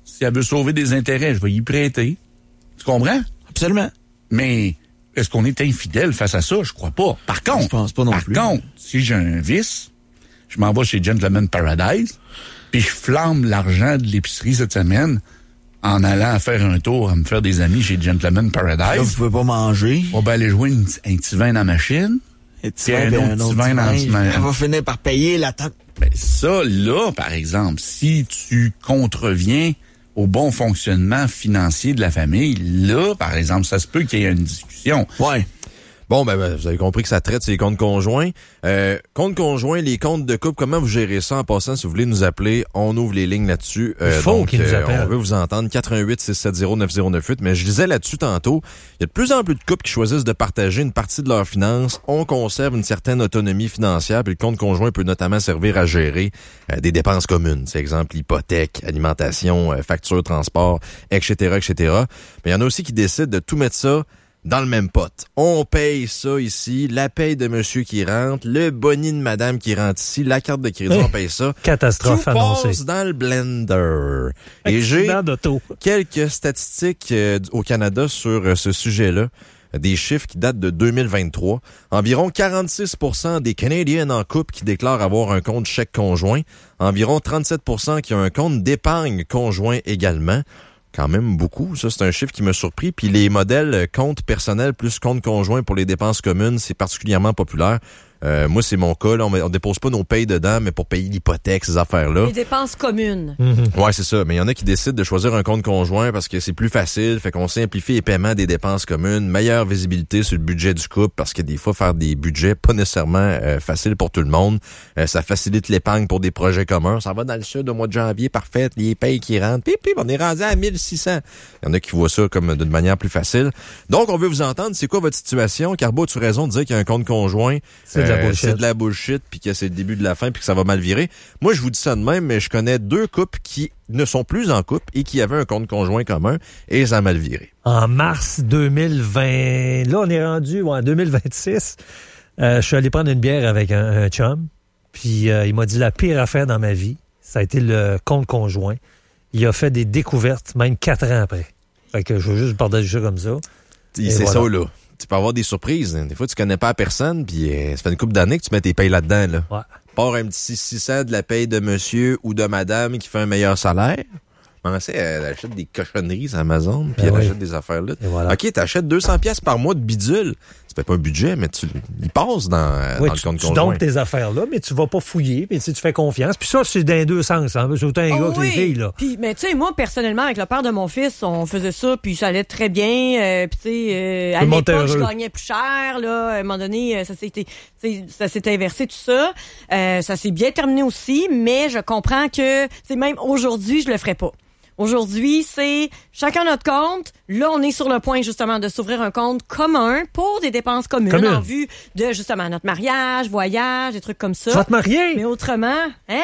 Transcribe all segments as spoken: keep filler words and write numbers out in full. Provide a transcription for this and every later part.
Si elle veut sauver des intérêts, je vais y prêter. Tu comprends? Absolument. Mais est-ce qu'on est infidèle face à ça? Je crois pas. Par contre, je pense pas non par plus. contre, si j'ai un vice, je m'en vais chez Gentleman Paradise, puis je flambe l'argent de l'épicerie cette semaine en allant faire un tour à me faire des amis chez Gentleman Paradise. Là, vous pouvez pas manger. On va aller jouer une, un petit vin dans la machine. Et puis un autre petit vin dans la semaine. On va finir par payer la tente. Ben ça, là, par exemple, si tu contreviens au bon fonctionnement financier de la famille, là, par exemple, ça se peut qu'il y ait une discussion. Ouais. Bon, ben, ben, vous avez compris que ça traite ces comptes conjoints. Euh, comptes conjoints, les comptes de couple, comment vous gérez ça en passant? Si vous voulez nous appeler, on ouvre les lignes là-dessus. Euh, Il faut donc, qu'ils nous euh, appellent. on veut vous entendre. quatre un huit, six sept zéro, neuf zéro neuf huit. Mais je disais là-dessus tantôt, il y a de plus en plus de couples qui choisissent de partager une partie de leurs finances. On conserve une certaine autonomie financière, puis le compte conjoint peut notamment servir à gérer euh, des dépenses communes. C'est exemple hypothèque, alimentation, euh, facture, transport, et cetera, et cetera. Mais il y en a aussi qui décident de tout mettre ça dans le même pot. On paye ça ici, la paye de monsieur qui rentre, le boni de madame qui rentre ici, la carte de crédit, Hey, on paye ça. catastrophe Tout annoncée. passe dans le blender. Et j'ai Accident d'auto. quelques statistiques euh, au Canada sur euh, ce sujet-là. Des chiffres qui datent de deux mille vingt-trois. Environ quarante-six pour cent des Canadiens en couple qui déclarent avoir un compte chèque conjoint. Environ trente-sept pour cent qui ont un compte d'épargne conjoint également. Quand même beaucoup. Ça, c'est un chiffre qui m'a surpris. Puis les modèles compte personnel plus compte conjoint pour les dépenses communes, c'est particulièrement populaire. Euh, moi, c'est mon cas. Là, on, on dépose pas nos payes dedans, mais pour payer l'hypothèque, ces affaires-là. Les dépenses communes. Mm-hmm. Ouais, c'est ça. Mais il y en a qui décident de choisir un compte conjoint parce que c'est plus facile. Fait qu'on simplifie les paiements des dépenses communes, meilleure visibilité sur le budget du couple parce que des fois, faire des budgets pas nécessairement euh, facile pour tout le monde. Euh, ça facilite l'épargne pour des projets communs. Ça va dans le sud au mois de janvier, parfait. Les payes qui rentrent. Pip, pip, on est rendu à mille six cents. Il y en a qui voient ça comme d'une manière plus facile. Donc, on veut vous entendre. C'est quoi votre situation? Carbo, as-tu raison de dire qu'il y a un compte conjoint? C'est de la Euh, bullshit. C'est de la bullshit, puis que c'est le début de la fin, puis que ça va mal virer. Moi, je vous dis ça de même, mais je connais deux couples qui ne sont plus en couple et qui avaient un compte conjoint commun, et ça a mal viré. En mars deux mille vingt, là, on est rendu ouais, en deux mille vingt-six. Euh, je suis allé prendre une bière avec un, un chum, puis euh, il m'a dit la pire affaire dans ma vie, ça a été le compte conjoint. Il a fait des découvertes, même quatre ans après. Fait que je veux juste partager ça comme ça. Et c'est voilà. Ça, là. Tu peux avoir des surprises. Des fois, tu connais pas la personne, puis euh, ça fait une couple d'années que tu mets tes payes là-dedans. Là. Ouais. Part un petit six cents de la paye de monsieur ou de madame qui fait un meilleur salaire. On sait, elle achète des cochonneries sur Amazon, puis ben elle oui. achète des affaires là. Voilà. OK, t'achètes deux cents piastres par mois de bidule. Ça fait pas un budget, mais tu il passe dans, Oui, dans tu, le compte tu conjoint. dompes tes affaires-là, mais tu vas pas fouiller, mais tu fais confiance. Puis ça, c'est dans les deux sens. Hein? C'est autant un Oh gars que oui. les filles. Là. Puis, mais tu sais, moi, personnellement, avec le père de mon fils, on faisait ça, puis ça allait très bien. Euh, puis, tu sais, euh, à Tout le monde était l'époque, je heureux. gagnais plus cher. Là, à un moment donné, euh, ça s'est été, tu sais, ça s'est inversé, tout ça. Euh, ça s'est bien terminé aussi, mais je comprends que, tu sais, même aujourd'hui, je le ferais pas. Aujourd'hui, c'est chacun notre compte. Là, on est sur le point, justement, de s'ouvrir un compte commun pour des dépenses communes Commune. en vue de, justement, notre mariage, voyage, des trucs comme ça. Tu vas te marier? Mais autrement, hein?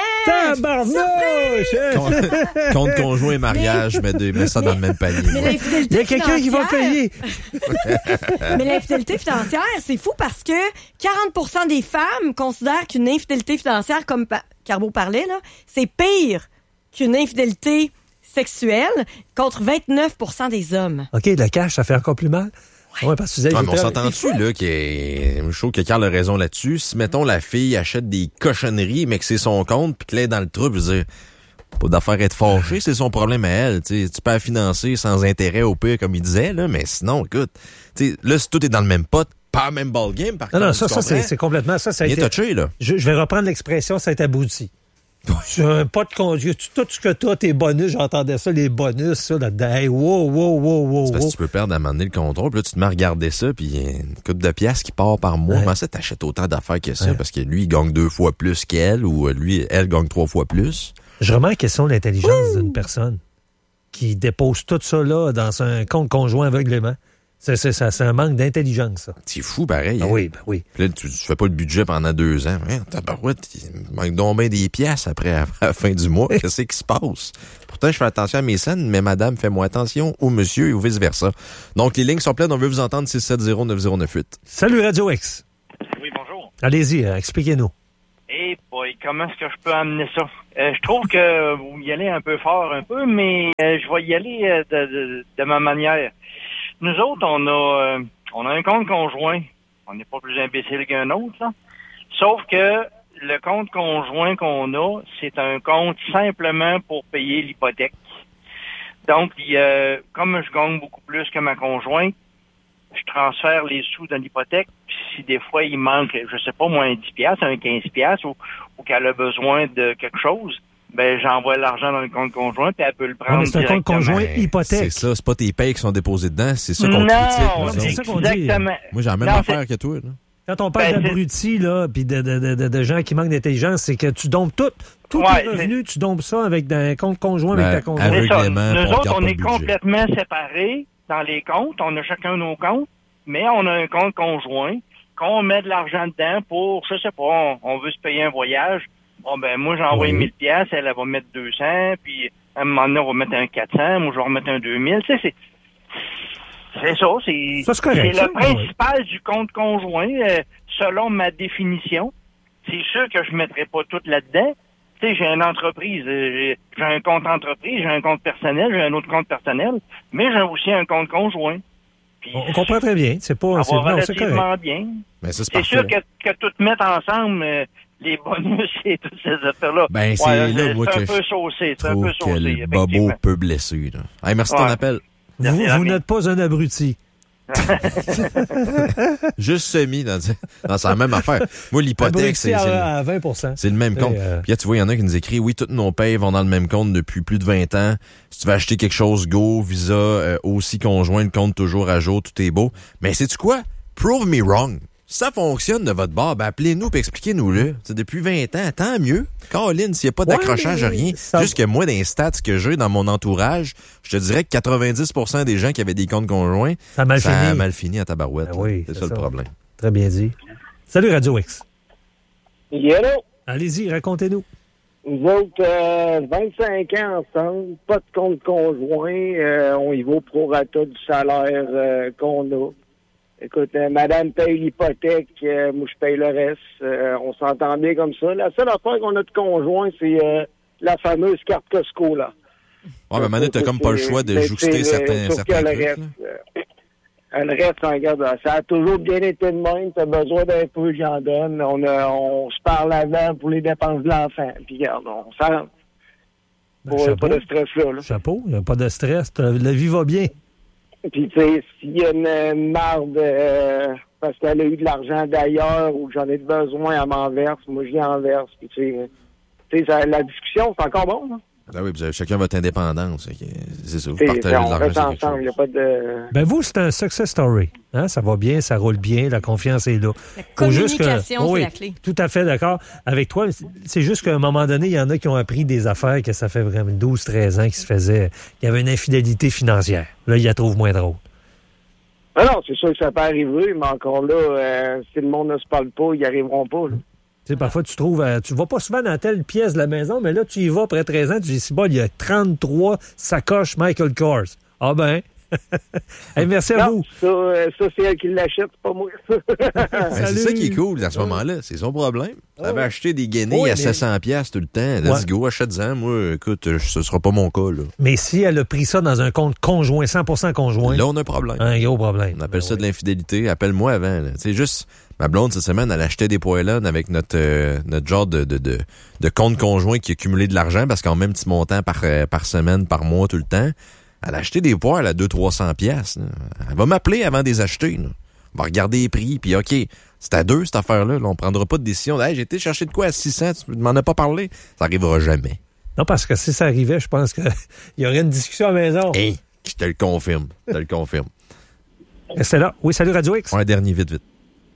Tabarnouche! Compte, compte conjoint et mariage, mais, de, mets ça dans le même panier. Mais Ouais. l'infidélité Il y a quelqu'un qui va financière- payer. Mais l'infidélité financière, c'est fou parce que quarante pour cent des femmes considèrent qu'une infidélité financière, comme pa- Carbo parlait, là, c'est pire qu'une infidélité sexuelle contre vingt-neuf pour cent des hommes. OK, le cash, ça fait encore plus mal. Ouais, parce que vous avez Ouais, mais on été- s'entend-tu, là, qu'il est... je trouve que Carl a raison là-dessus. Si, mettons, la fille achète des cochonneries, mais que c'est son compte, puis qu'elle est dans le trouble, je veux dire, pas d'affaire être fâchée, c'est son problème à elle. T'sais, tu peux la financer sans intérêt au pire, comme il disait, là, mais sinon, écoute, t'sais, là, si tout est dans le même pot, pas le même ballgame, par Non, contre. non, ça, tu ça c'est, comprends? c'est complètement ça. ça a Bien été... touché, là. je, je vais reprendre l'expression, ça a été abouti. Sur un pot de conduit, tout ce que tu as, tes bonus, j'entendais ça, les bonus, ça, là-dedans. Hey, wow, wow, wow, wow, C'est parce wow. que tu peux perdre à un moment donné le contrôle, puis là, tu te mets à regarder ça, puis il y a une coupe de piastres qui part par mois. Ouais. Comment ça, t'achètes autant d'affaires que ça? Ouais. Parce que lui, il gagne deux fois plus qu'elle, ou lui, elle gagne trois fois plus. Je remets en question l'intelligence d'une personne qui dépose tout ça là dans un compte conjoint aveuglément. C'est, c'est, ça, c'est un manque d'intelligence, ça. C'est fou, pareil. Ah hein? oui, ben oui. Puis là, tu, tu fais pas le budget pendant deux ans. Hein, tabarouette, il manque donc bien des pièces après, après la fin du mois. Qu'est-ce qui se passe? Pourtant, je fais attention à mes scènes, mais madame, fais-moi attention, ou monsieur, ou vice-versa. Donc, les lignes sont pleines. On veut vous entendre six sept zéro neuf zéro neuf huit. Salut Radio X. Oui, bonjour. Allez-y, euh, expliquez-nous. Eh boy, comment est-ce que je peux amener ça? Euh, je trouve que vous y allez un peu fort, un peu, mais euh, je vais y aller euh, de, de, de ma manière. Nous autres, on a euh, on a un compte conjoint. On n'est pas plus imbécile qu'un autre, là. Sauf que le compte conjoint qu'on a, c'est un compte simplement pour payer l'hypothèque. Donc, euh, comme je gagne beaucoup plus que ma conjointe, je transfère les sous dans l'hypothèque. Puis si des fois il manque, je sais pas moi, un dix piastres, un quinze piastres, ou, ou qu'elle a besoin de quelque chose, ben j'envoie l'argent dans le compte conjoint, puis elle peut le prendre. Ouais, c'est un compte conjoint hypothèque. C'est ça, c'est pas tes payes qui sont déposés dedans, c'est ça qu'on non, critique. c'est ça qu'on dit. Exactement. Moi, j'ai la même Non, affaire c'est... que toi. Là. Quand on parle Ben, d'abrutis, là, puis de, de, de, de gens qui manquent d'intelligence, c'est que tu dompes tout. Tous Ouais, tes revenus, tu dompes ça avec un compte conjoint avec Ben, ta conjointe. C'est ça. aveuglément, Nous on autres, regarde on pas est le budget. complètement séparés dans les comptes. On a chacun nos comptes, mais on a un compte conjoint qu'on met de l'argent dedans pour, je sais pas, on, on veut se payer un voyage. Bon, ben, moi, j'ai envoyé Oui. mille piastres, elle, elle va mettre deux cents, puis à un moment donné, on va mettre un quatre cents, moi, je vais remettre un deux mille. Tu sais, c'est, c'est ça, c'est, Ça, c'est correct, c'est ça, le principal du compte conjoint, euh, selon ma définition. C'est sûr que je mettrai pas tout là-dedans. Tu sais, j'ai une entreprise, euh, j'ai, j'ai un compte entreprise, j'ai un compte personnel, j'ai un autre compte personnel, mais j'ai aussi un compte conjoint. Puis, On comprend très bien. C'est pas. ça C'est, va non, c'est correct. relativement bien. Mais ça, c'est C'est parfait. sûr que, que tout mettre ensemble, euh, les bonus et toutes ces affaires-là. Ben, c'est ouais, là, moi, c'est que un peu je saucé, c'est un trouve peu que saucé, le bobo effectivement. peut blesser. Là. Hey, merci de ton Ouais. appel. Vous, Merci, vous ami. n'êtes pas un abruti. Juste semi dans, dans sa même affaire. Moi, l'hypothèque, Abruti c'est, c'est, le, à, à vingt pour cent. c'est le même compte. Et, euh, Puis là, tu vois, il y en a qui nous écrivent, oui, toutes nos payes vont dans le même compte depuis plus de vingt ans. Si tu veux acheter quelque chose, go, Visa, euh, aussi conjoint, le compte toujours à jour, tout est beau. Mais sais-tu quoi? Prove me wrong. Si ça fonctionne de votre bord, ben appelez-nous et expliquez-nous-le. C'est depuis vingt ans, tant mieux. Caroline, s'il n'y a pas d'accrochage, Ouais, rien. ça- Juste que moi, dans les stats que j'ai dans mon entourage, je te dirais que quatre-vingt-dix pour cent des gens qui avaient des comptes conjoints, Ça a mal ça fini. a mal fini à tabarouette. Ben là. oui, c'est, c'est ça, ça. le problème. Très bien dit. Salut Radio X. Hello. Allez-y, racontez-nous. Nous autres, euh, vingt-cinq ans ensemble, pas de compte conjoint, euh, on y va au prorata du salaire euh, qu'on a. Écoute, euh, madame paye l'hypothèque, euh, moi je paye le reste. Euh, on s'entend bien comme ça. La seule affaire qu'on a de conjoint, c'est euh, la fameuse carte Costco, là. Ouais, mais maintenant, t'as comme pas le choix de Mais jouxter c'est, certains, euh, sauf certains que trucs. le reste, là. euh, le reste, on regarde, ça a toujours bien été de même. T'as besoin d'un peu, j'en donne. On, a, on se parle avant pour les dépenses de l'enfant. Puis regarde, on s'arrange. Ben, Pas, chapeau. pas de stress là. là. Chapeau, il n'y a pas de stress. La vie va bien. Puis, tu sais, s'il y a une, une marde euh, parce qu'elle a eu de l'argent d'ailleurs ou que j'en ai besoin, elle m'en verse, moi, j'y en verse. Puis, tu sais, tu sais, ça- la discussion, c'est encore bon, là. Ah oui, vous avez chacun votre indépendance. fait que, C'est ça, vous Tu sais, partagez de on reste l'argent. sur ensemble, il n'y a quelque pas de... Ben vous, c'est un success story. Hein? Ça va bien, ça roule bien, la confiance est là. La Faut juste que- communication, oui, c'est la clé. Tout à fait d'accord avec toi. C'est juste qu'à un moment donné, il y en a qui ont appris des affaires que ça fait vraiment douze treize ans qu'ils se faisaient, qu'il y avait une infidélité financière. Là, ils la trouvent moins drôle. Ah non, c'est sûr que ça peut arriver, mais encore là, euh, si le monde ne se parle pas, ils n'y arriveront pas, là. Tu sais, parfois, tu trouves, euh, tu vas pas souvent dans telle pièce de la maison, mais là, tu y vas après treize ans, tu dis, si bon, il y a trente-trois sacoches Michael Kors. Ah ben. Hey, merci à Non, vous. ça, euh, ça c'est elle qui l'achète, c'est pas moi. chose. Ben, c'est Salut. ça qui est cool à ce moment-là. C'est son problème. Tu avais acheté des guenilles Oui, à mais- sept cents piastres tout le temps. Let's Ouais. go, achète-en. Moi, écoute, euh, ce sera pas mon cas. Là, Mais si elle a pris ça dans un compte conjoint, cent pour cent conjoint, là on a un problème. un gros problème. On appelle Ben ça oui. de l'infidélité. Appelle-moi avant. là. C'est juste, ma blonde, cette semaine, elle achetait des poêlons avec notre euh, notre genre de, de, de, de compte conjoint qui accumulait de l'argent parce qu'en même petit montant par, euh, par semaine, par mois, tout le temps. Elle a acheté des poêles à deux cents trois cents piastres. là. Elle va m'appeler avant de les acheter. Là. On va regarder les prix, puis OK, c'est à deux, cette affaire-là. Là, on prendra pas de décision. Hey, j'ai été chercher de quoi à six cents, tu m'en as pas parlé. Ça arrivera jamais. Non, parce que si ça arrivait, je pense qu'il y aurait une discussion à la maison. Hey, je te le confirme. Je te le confirme. Restez là. Oui, salut Radio X. Un dernier, vite, vite.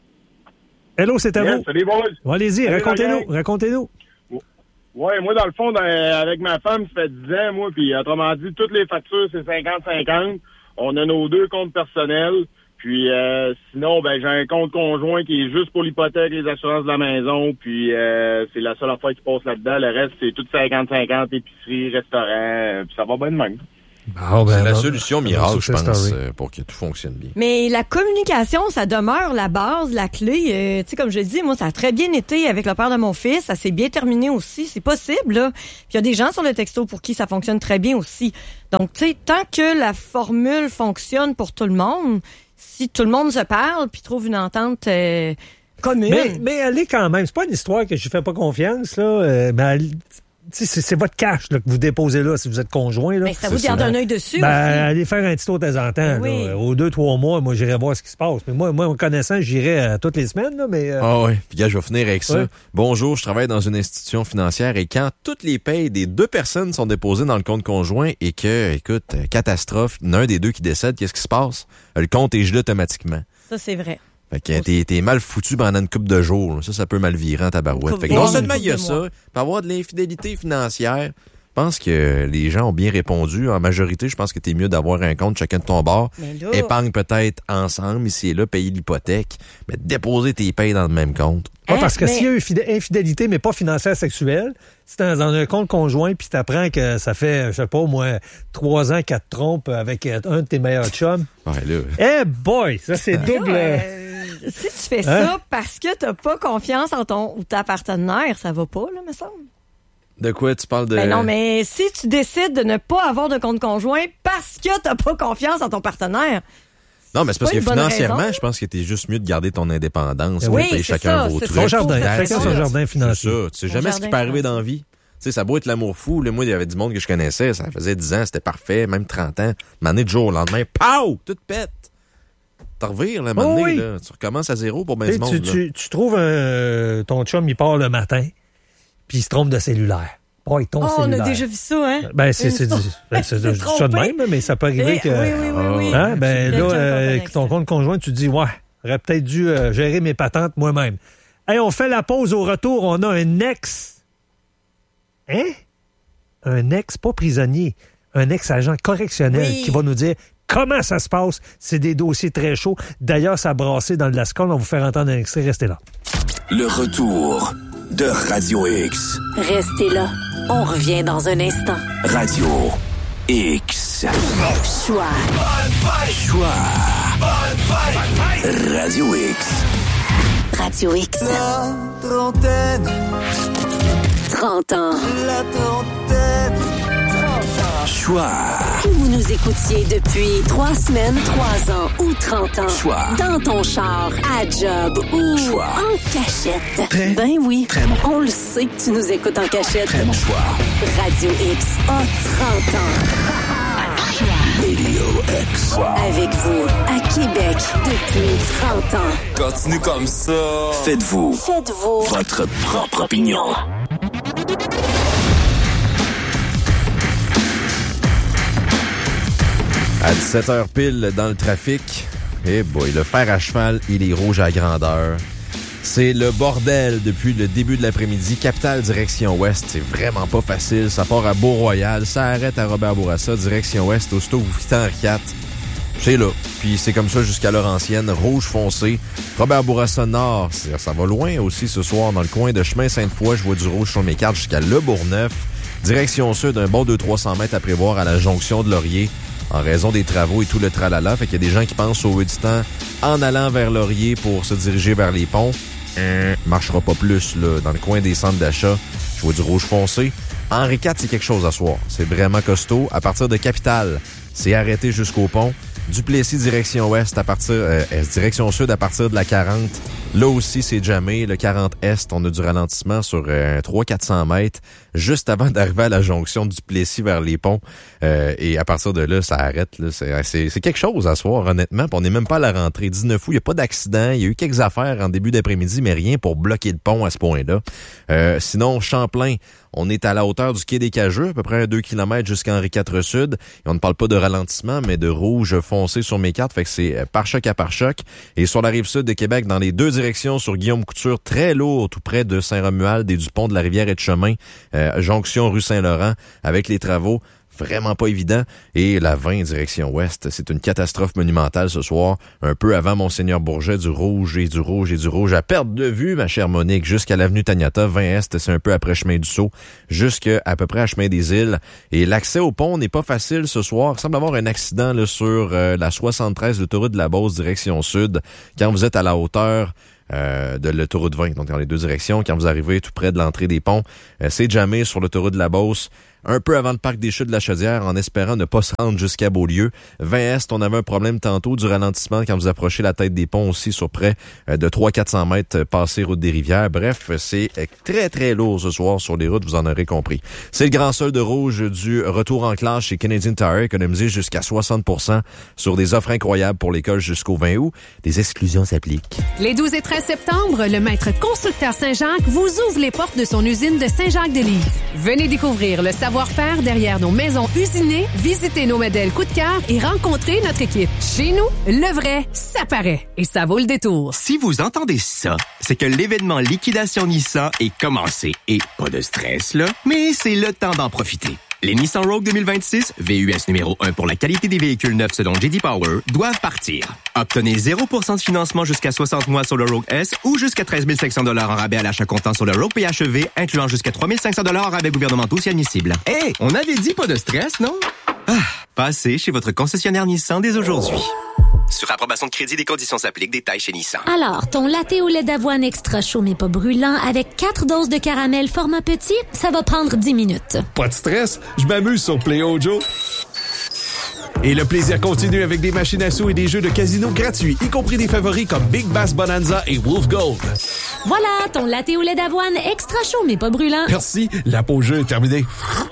Hello, c'est à vous. Salut, boys. Bon, allez-y, Salut, racontez-nous. la gang. Racontez-nous. Ouais, moi, dans le fond, dans- avec ma femme, ça fait dix ans, moi, puis autrement dit, toutes les factures, c'est cinquante cinquante. On a nos deux comptes personnels. Puis euh, sinon, ben j'ai un compte conjoint qui est juste pour l'hypothèque et les assurances de la maison. Puis euh, c'est la seule affaire qui passe là-dedans. Le reste, c'est tout cinquante cinquante, épicerie, restaurant. euh, Puis ça va bien de même. Bon, ben, c'est la bon, solution bon, miracle, je success pense, story. euh, pour que tout fonctionne bien. Mais la communication, ça demeure la base, la clé. Euh, tu sais, comme je dis, moi, ça a très bien été avec le père de mon fils. Ça s'est bien terminé aussi. C'est possible, là. Puis il y a des gens sur le texto pour qui ça fonctionne très bien aussi. Donc, tu sais, tant que la formule fonctionne pour tout le monde, si tout le monde se parle puis trouve une entente euh, commune... Mais, mais elle est quand même. C'est pas une histoire que je fais pas confiance, là. Euh, mais elle- tu sais, c'est, c'est votre cash là, que vous déposez là si vous êtes conjoint. Là. Ben, ça vous C'est garde ça. un œil dessus Ben, aussi. allez faire un petit tour de temps en temps. Oui. Là. Aux deux, trois mois, moi, j'irai voir ce qui se passe. Mais moi, moi en connaissant, j'irai euh, toutes les semaines, là, mais... euh, Ah oui, puis gars, je vais finir avec ça. Ouais. Bonjour, je travaille dans une institution financière et quand toutes les payes des deux personnes sont déposées dans le compte conjoint et que, écoute, euh, catastrophe, il y en a un des deux qui décède, qu'est-ce qui se passe? Le compte est gelé automatiquement. Ça, c'est vrai. Fait que t'es, t'es mal foutu pendant une couple de jours. là. Ça, ça peut mal virer en tabarouette. Couple Fait que de non mois, seulement une il y a couple de ça, mois. peut avoir de l'infidélité financière. Je pense que les gens ont bien répondu. En majorité, je pense que t'es mieux d'avoir un compte chacun de ton bord. Mais là... Épargne peut-être ensemble, ici et là, payer l'hypothèque, mais déposer tes payes dans le même compte. pas Hein, parce que mais- s'il y a eu fidé- infidélité, mais pas financière sexuelle, si t'es dans un compte conjoint puis t'apprends que ça fait, je sais pas, au moins trois ans qu'elle te trompe avec un de tes meilleurs chums, Ouais, là. eh boy, ça c'est double... Euh, si tu fais Hein? ça parce que t'as pas confiance en ton ou ta partenaire, ça va pas, là, me semble. De quoi tu parles de... Ben non, mais si tu décides de ne pas avoir de compte conjoint parce que t'as pas confiance en ton partenaire, Non, mais c'est parce pas que une bonne financièrement, raison. je pense que t'es juste mieux de garder ton indépendance. Oui, de payer c'est chacun ça, vos c'est trucs. ça. Son jardin, Pour chacun faire son ça. jardin C'est financier. ça. Tu sais Ton jamais ce qui jardin peut arriver financier. dans la vie. Tu sais, ça a beau être l'amour fou. Là, moi, il y avait du monde que je connaissais. Ça faisait dix ans, c'était parfait. Même trente ans. Mané de jour au lendemain, pow! Tout pète. T'en revires, là, Oh mané, oui. là. Tu recommences à zéro pour bien Tu du sais, monde, tu, là. tu, tu trouves un, ton chum, il part le matin, puis il se trompe de cellulaire. Boy, ton oh, on cellulaire. a déjà vu ça, hein? Ben, c'est, c'est, Une du- ben, c'est, je dis ça de trompé. même, mais ça peut arriver Eh, que... Oui, oui, oui, oui. Hein, ben Quelqu'un là, qu'on euh, connaît avec ton compte conjoint, tu te dis, ouais, j'aurais peut-être dû euh, gérer mes patentes moi-même. Hey, on fait la pause au retour, on a un ex. Hein? Un ex, pas prisonnier, un ex-agent correctionnel Oui. qui va nous dire comment ça se passe. C'est des dossiers très chauds. D'ailleurs, ça a brassé dans le Lascaux. On va vous faire entendre un extrait. Restez là. Le retour de Radio X. Restez là. On revient dans un instant. Radio X. Choix. Choix. Radio X. Radio X. La trentaine, trente ans. la trentaine. Choix. Que vous nous écoutiez depuis trois semaines, trois ans ou trente ans. Choix. Dans ton char, à job ou Choix. en cachette. Très, ben oui. très bon. On le sait que tu nous écoutes en cachette. Très bon choix. Radio X a trente ans. Radio X. Avec vous, à Québec, depuis trente ans. Continue comme ça. Faites-vous Faites-vous votre propre opinion. À dix-sept heures pile dans le trafic, eh boy, le fer à cheval, il est rouge à grandeur. C'est le bordel depuis le début de l'après-midi. Capitale direction ouest, c'est vraiment pas facile. Ça part à Beau-Royal, ça arrête à Robert-Bourassa, direction ouest, aussitôt que vous quittez Henri quatre. C'est là. Puis c'est comme ça jusqu'à Laurentienne, rouge foncé. Robert-Bourassa Nord, c'est- ça va loin aussi ce soir dans le coin de Chemin Sainte-Foy. Je vois du rouge sur mes cartes jusqu'à Le Bourgneuf. Direction sud, un bon deux cents à trois cents mètres à prévoir à la jonction de Laurier en raison des travaux et tout le tralala. Fait qu'il y a des gens qui pensent au du temps en allant vers Laurier pour se diriger vers les ponts. Euh, marchera pas plus là dans le coin des centres d'achat. Je vois du rouge foncé. Henri quatre, c'est quelque chose à soir. C'est vraiment costaud. À partir de Capitale, c'est arrêté jusqu'au pont. Duplessis, direction ouest, à partir euh, est, direction sud, à partir de la quarante. Là aussi, c'est jamais. Le quarante est, on a du ralentissement sur euh, trois cents à quatre cents mètres, juste avant d'arriver à la jonction du Duplessis vers les ponts. Euh, et à partir de là, ça arrête. Là. C'est, c'est, c'est quelque chose à soir, honnêtement. Puis on n'est même pas à la rentrée. dix-neuf août, il n'y a pas d'accident. Il y a eu quelques affaires en début d'après-midi, mais rien pour bloquer le pont à ce point-là. Euh, sinon, Champlain, on est à la hauteur du quai des Cageux, à peu près à deux kilomètres jusqu'à Henri quatre Sud. Et on ne parle pas de ralentissement, mais de rouge foncé sur mes cartes. Fait que c'est par choc à par choc. Et sur la rive sud de Québec, dans les deux directions, sur Guillaume Couture, très lourd, tout près de Saint-Romuald et du pont de la rivière et de chemin, euh, jonction rue Saint-Laurent, avec les travaux. vraiment pas évident. Et la vingt direction ouest, c'est une catastrophe monumentale ce soir. Un peu avant Monseigneur Bourget, du rouge et du rouge et du rouge. À perte de vue, ma chère Monique, jusqu'à l'avenue Taniata. vingt est, c'est un peu après chemin du Sceau, jusqu'à à peu près à chemin des Îles. Et l'accès au pont n'est pas facile ce soir. Il semble avoir un accident là, sur euh, la soixante-treize, l'autoroute de la Beauce, direction sud. Quand vous êtes à la hauteur Euh, de l'autoroute vingt, donc dans les deux directions. Quand vous arrivez tout près de l'entrée des ponts, euh, c'est jamais sur l'autoroute de la Beauce, un peu avant le parc des Chutes de la Chaudière, en espérant ne pas se rendre jusqu'à Beaulieu. vingt est, on avait un problème tantôt du ralentissement quand vous approchez la tête des ponts aussi sur près euh, de trois cents à quatre cents mètres passé route des Rivières. Bref, c'est euh, très très lourd ce soir sur les routes, vous en aurez compris. C'est le grand solde rouge du retour en classe chez Canadian Tire, économisé jusqu'à soixante pour cent sur des offres incroyables pour l'école jusqu'au vingt août. Des exclusions s'appliquent. Les douze et treize septembre, le maître constructeur Saint-Jacques vous ouvre les portes de son usine de Saint-Jacques-de-Lys. Venez découvrir le savoir-faire derrière nos maisons usinées, visiter nos modèles coup de cœur et rencontrer notre équipe. Chez nous, le vrai, ça paraît. Et ça vaut le détour. Si vous entendez ça, c'est que l'événement Liquidation Nissan est commencé. Et pas de stress, là, mais c'est le temps d'en profiter. Les Nissan Rogue deux mille vingt-six, V U S numéro un pour la qualité des véhicules neufs selon J D Power, doivent partir. Obtenez zéro pour cent de financement jusqu'à soixante mois sur le Rogue S ou jusqu'à treize mille cinq cents dollars en rabais à l'achat comptant sur le Rogue P H E V, incluant jusqu'à trois mille cinq cents dollars en rabais gouvernementaux si admissible. Hey, on avait dit pas de stress, non? Ah, passez chez votre concessionnaire Nissan dès aujourd'hui. Sur approbation de crédit, des conditions s'appliquent. Détails chez Nissan. Alors, ton latte au lait d'avoine extra chaud mais pas brûlant avec quatre doses de caramel format petit, ça va prendre dix minutes. Pas de stress, je m'amuse sur Play Ojo. Et le plaisir continue avec des machines à sous et des jeux de casino gratuits, y compris des favoris comme Big Bass Bonanza et Wolf Gold. Voilà, ton latte au lait d'avoine extra chaud mais pas brûlant. Merci, la pause jeu est terminée.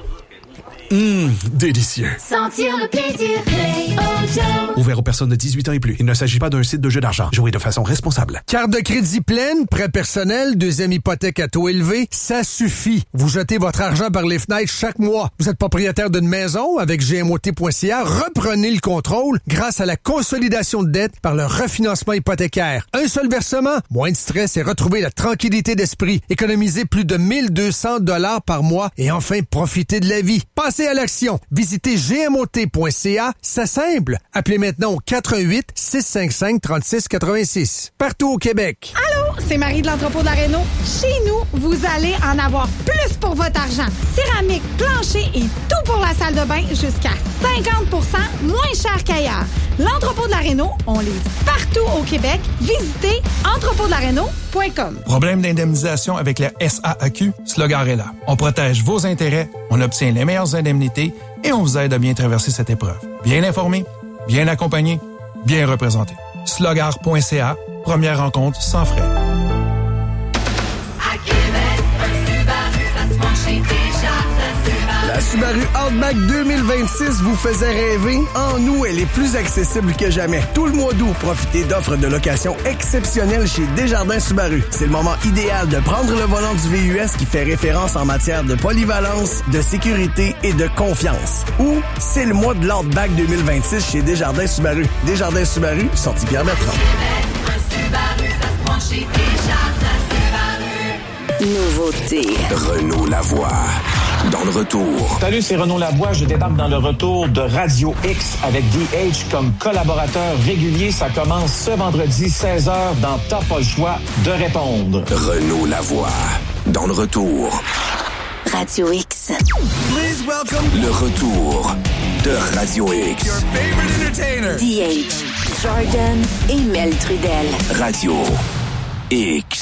Hum, délicieux. Sentir le plaisir, Play Ojo. Ouvert aux personnes de dix-huit ans et plus. Il ne s'agit pas d'un site de jeu d'argent. Jouez de façon responsable. Carte de crédit pleine, prêt personnel, deuxième hypothèque à taux élevé, ça suffit. Vous jetez votre argent par les fenêtres chaque mois. Vous êtes propriétaire d'une maison avec G M O T point C A. Reprenez le contrôle grâce à la consolidation de dette par le refinancement hypothécaire. Un seul versement, moins de stress et retrouvez la tranquillité d'esprit. Économisez plus de mille deux cents dollars par mois et enfin profitez de la vie. Passez à l'action. Visitez G M O T point C A. C'est simple. Appelez maintenant au quatre un huit, six cinq cinq, trois six huit six. Partout au Québec. Allô, c'est Marie de l'entrepôt de la Réno. Chez nous, vous allez en avoir plus pour votre argent. Céramique, plancher et tout pour la salle de bain jusqu'à cinquante pour cent moins cher qu'ailleurs. L'entrepôt de la Réno, on livre partout au Québec. Visitez entrepôt de la réno point com. Problème d'indemnisation avec la S A A Q? Slogar est là. On protège vos intérêts, on obtient les meilleures indemnités et on vous aide à bien traverser cette épreuve. Bien informé, bien accompagné, bien représenté. slogar point C A, première rencontre sans frais. À Québec, un Subaru, ça se mange chez Desjardins. La Subaru Outback deux mille vingt-six vous faisait rêver? En nous, elle est plus accessible que jamais. Tout le mois d'août, profitez d'offres de location exceptionnelles chez Desjardins Subaru. C'est le moment idéal de prendre le volant du V U S qui fait référence en matière de polyvalence, de sécurité et de confiance. Ou c'est le mois de l'Outback deux mille vingt-six chez Desjardins Subaru. Desjardins Subaru, sortie Pierre-Bertrand. Un Subaru, ça se mange chez Desjardins Subaru. Nouveauté. Renaud Lavoie. Dans le retour. Salut, c'est Renaud Lavoie. Je débarque dans le retour de Radio X avec D H comme collaborateur régulier. Ça commence ce vendredi seize heures dans T'as pas le choix de répondre. Renaud Lavoie. Dans le retour. Radio X. Please welcome Le retour de Radio X. your favorite entertainer. D H. Jordan et Mel Trudel. Radio X.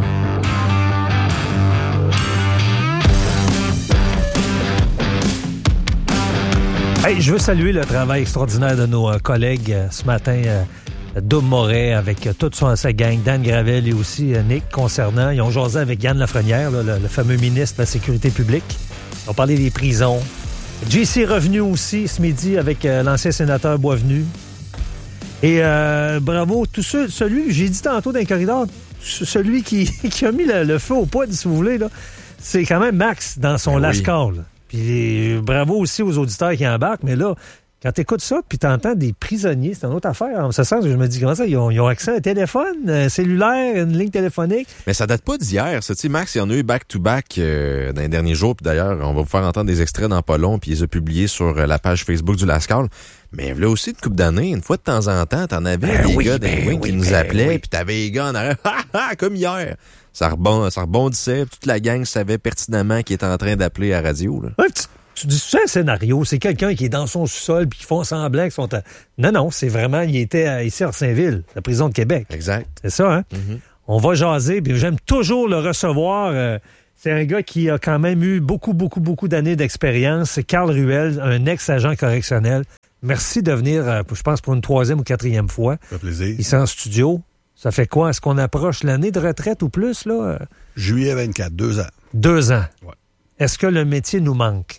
Hey, je veux saluer le travail extraordinaire de nos euh, collègues euh, ce matin. Euh, Dom Moret avec euh, toute son, sa gang, Dan Gravel et aussi euh, Nick concernant. Ils ont jasé avec Yann Lafrenière, là, le, le fameux ministre de la Sécurité publique. Ils ont parlé des prisons. J C est revenu aussi ce midi avec euh, l'ancien sénateur Boisvenu. Et euh, bravo, tous ceux, celui, j'ai dit tantôt dans le corridor, celui qui, qui a mis le, le feu au poudre, si vous voulez, là, c'est quand même Max dans son Ben lascar. Oui. Puis bravo aussi aux auditeurs qui embarquent, mais là, Quand tu écoutes ça, puis tu entends des prisonniers, c'est une autre affaire. En ce sens, je me dis, comment ça, ils ont, ils ont accès à un téléphone euh, cellulaire, une ligne téléphonique. Mais ça date pas d'hier. Ça, tu sais, Max, il y en a eu back-to-back euh, dans les derniers jours. Puis d'ailleurs, on va vous faire entendre des extraits dans pas long, puis ils ont publié sur euh, la page Facebook du Lascaux. Mais là aussi, une couple d'années, une fois de temps en temps, t'en avais Ben des oui, gars ben des wings oui, qui nous ben appelaient, oui. puis t'avais les gars en arrière, ha, ha, comme hier. Ça, rebond, ça rebondissait, puis toute la gang savait pertinemment qu'il était en train d'appeler à la radio. Là. Ouais, tu, tu dis, c'est un scénario, c'est quelqu'un qui est dans son sous-sol puis qui font semblant qu'ils sont à... Non, non, c'est vraiment, il était à, ici à Orsainville, la prison de Québec. Exact. C'est ça, hein? Mm-hmm. On va jaser, puis j'aime toujours le recevoir. Euh, c'est un gars qui a quand même eu beaucoup, beaucoup, beaucoup d'années d'expérience. C'est Carl Ruel, un ex-agent correctionnel. Merci de venir, euh, je pense, pour une troisième ou quatrième fois. Ça fait plaisir. Ici en studio. Ça fait quoi? Est-ce qu'on approche l'année de retraite ou plus, là? Juillet vingt-quatre, deux ans. Deux ans. Ouais. Est-ce que le métier nous manque?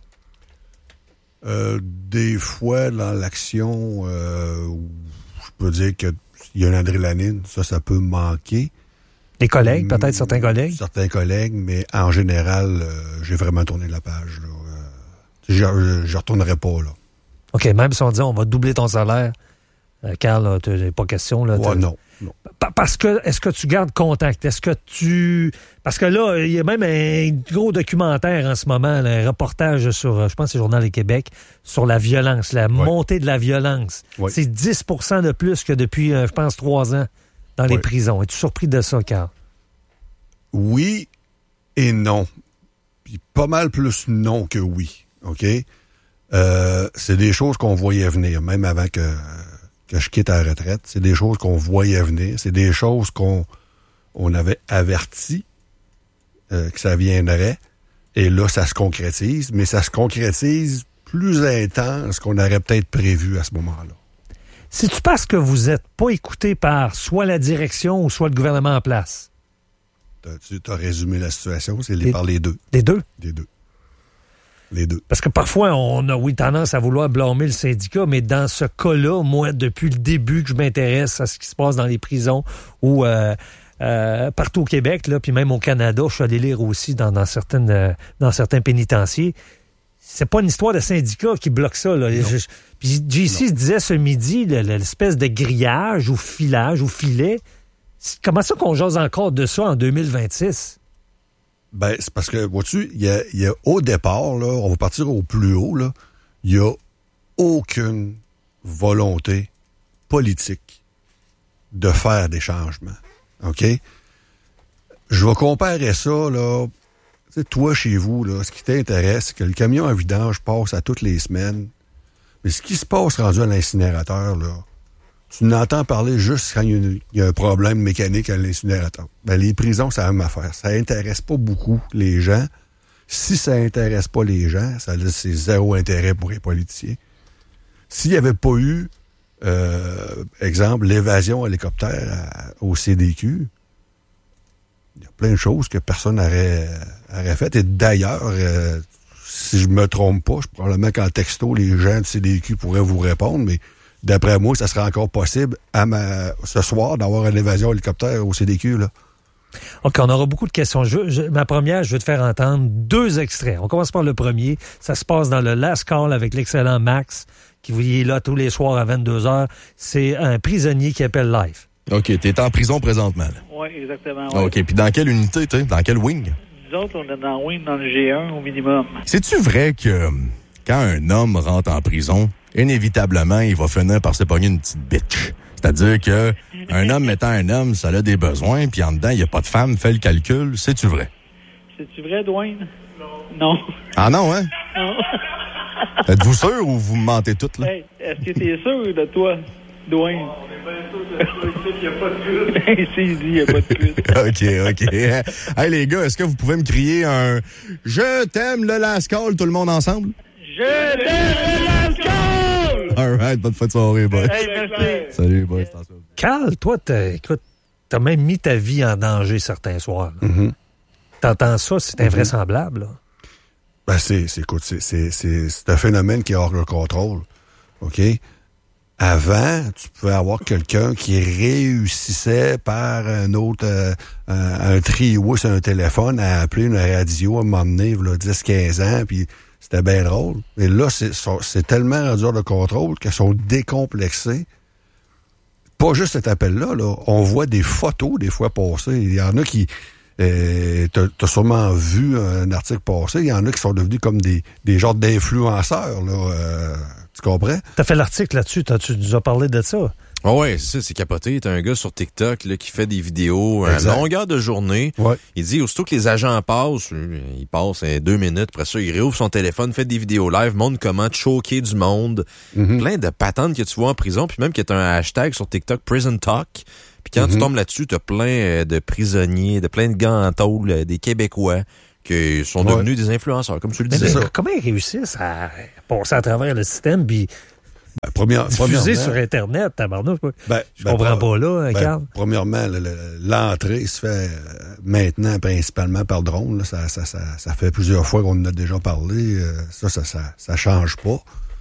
Euh, des fois, dans l'action, euh, je peux dire qu'il y a une adrénaline. Ça, ça peut manquer. Les collègues, peut-être certains collègues? Certains collègues, mais en général, euh, j'ai vraiment tourné la page. Là. Euh, je ne retournerai pas, là. OK, même si on dit on va doubler ton salaire, euh, Carl, tu n'as pas question. Là, ouais, non. non. Pa- parce que, est-ce que tu gardes contact? Est-ce que tu... Parce que là, il y a même un gros documentaire en ce moment, là, un reportage sur, je pense que c'est Journal du Québec, sur la violence, la ouais. montée de la violence. Ouais. C'est dix pour cent de plus que depuis, euh, je pense, trois ans dans les ouais. prisons. Es-tu surpris de ça, Carl? Oui et non. Puis pas mal plus non que oui. OK? Euh, c'est des choses qu'on voyait venir, même avant que, que je quitte la retraite. C'est des choses qu'on voyait venir. C'est des choses qu'on on avait averti euh, que ça viendrait. Et là, ça se concrétise. Mais ça se concrétise plus intense qu'on aurait peut-être prévu à ce moment-là. C'est-tu parce que vous n'êtes pas écouté par soit la direction ou soit le gouvernement en place? Tu as résumé la situation. C'est les, par les deux. Les deux? Les deux. Les deux. Parce que parfois, on a, oui, tendance à vouloir blâmer le syndicat, mais dans ce cas-là, moi, depuis le début que je m'intéresse à ce qui se passe dans les prisons ou euh, euh, partout au Québec, là, puis même au Canada, je suis allé lire aussi dans, dans, certaines, euh, dans certains pénitenciers, c'est pas une histoire de syndicat qui bloque ça. Là. Je, puis J C se disait ce midi, là, l'espèce de grillage ou filage ou filet, comment ça qu'on jase encore de ça en deux mille vingt-six? Ben, c'est parce que, vois-tu, il y a, y a au départ, là, on va partir au plus haut, là, il n'y a aucune volonté politique de faire des changements. OK? Je vais comparer ça, là, tu sais, toi, chez vous, là, ce qui t'intéresse, c'est que le camion à vidange passe à toutes les semaines. Mais ce qui se passe rendu à l'incinérateur, là, tu n'entends parler juste quand il y, y a un problème mécanique à l'incinérateur. Ben, les prisons, c'est la même affaire. Ça intéresse pas beaucoup les gens. Si ça intéresse pas les gens, ça laisse c'est zéro intérêt pour les politiciens. S'il n'y avait pas eu, euh, exemple, l'évasion hélicoptère à, au C D Q, il y a plein de choses que personne n'aurait aurait faites. Et d'ailleurs, euh, si je me trompe pas, je, probablement qu'en texto, les gens de C D Q pourraient vous répondre, mais d'après moi, ça serait encore possible à ma, ce soir d'avoir une évasion hélicoptère au C D Q, là. OK, on aura beaucoup de questions. Je, je, ma première, je vais te faire entendre deux extraits. On commence par le premier. Ça se passe dans le Last Call avec l'excellent Max, qui vous y est là tous les soirs à vingt-deux heures. C'est un prisonnier qui appelle live. OK, t'es en prison présentement. Oui, exactement. Ouais. OK, puis dans quelle unité, t'es? Dans quel wing? Nous autres, on est dans le wing, dans le G un au minimum. C'est-tu vrai que quand un homme rentre en prison, inévitablement, il va finir par se pogner une petite bitch? C'est-à-dire que un homme étant un homme, ça a des besoins, puis en dedans, il n'y a pas de femme, fais le calcul. C'est-tu vrai? C'est-tu vrai, Dwayne? Non. Non. Ah non, hein? Non. Êtes-vous sûr ou vous me mentez toutes, là? Hey, est-ce que t'es sûr de toi, Dwayne? On est bien sûr qu'il n'y a pas de pute. Ici, il dit qu'il n'y a pas de pute. OK, OK. Hey, les gars, est-ce que vous pouvez me crier un « Je t'aime le Last Call » tout le monde ensemble? Je t'aime le Last Call! All right, bonne fin de soirée, boy. Hey, merci. Salut, boy. Carl, toi, t'as, écoute, t'as même mis ta vie en danger certains soirs. Mm-hmm. T'entends ça, c'est mm-hmm. invraisemblable, là. Ben, c'est, c'est, écoute, c'est, c'est, c'est, c'est un phénomène qui est hors de contrôle. OK? Avant, tu pouvais avoir quelqu'un qui réussissait par un autre, euh, un, un trio sur un téléphone à appeler une radio à un moment donné, là, dix quinze ans, puis C'était bien drôle. Et là, c'est, c'est tellement rendu hors de contrôle qu'elles sont décomplexées. Pas juste cet appel-là, là. On voit des photos, des fois, passer. Il y en a qui... Euh, t'as, t'as sûrement vu un article passer. Il y en a qui sont devenus comme des, des genres d'influenceurs, là. Euh, tu comprends? T'as fait l'article là-dessus. T'as, tu nous as parlé de ça. Oh ouais, c'est ça, c'est capoté. T'as un gars sur TikTok là, qui fait des vidéos à longueur de journée. Ouais. Il dit, aussitôt que les agents passent, il passe hein, deux minutes, après ça, il réouvre son téléphone, fait des vidéos live, montre comment choquer du monde. Mm-hmm. Plein de patentes que tu vois en prison, puis même qu'il y a un hashtag sur TikTok, Prison Talk. Puis quand mm-hmm. tu tombes là-dessus, t'as plein de prisonniers, de plein de gars en tôle, des Québécois qui sont ouais. devenus des influenceurs, comme tu le disais. Mais comment ils réussissent à passer à travers le système, puis... Ben, première, diffusé sur Internet, tabarnouche. Ben, je ben, comprends pas là, ben, Carl. Premièrement, le, le, l'entrée se fait euh, maintenant principalement par drone. Là. Ça, ça, ça, ça fait plusieurs fois qu'on en a déjà parlé. Euh, ça, ça, ça, ça change pas.